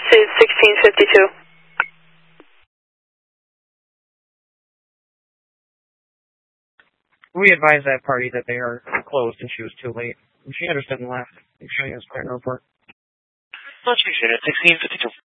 is 1652. We advised that party that they are closed and she was too late. She understood and left. Make sure you guys clear the report. Much appreciated. 1652.